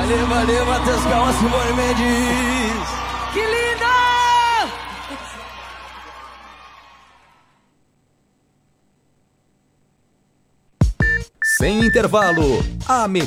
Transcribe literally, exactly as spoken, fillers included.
Valeu, valeu, Matheus Calma, Simone Mendes. Que linda! Sem intervalo, a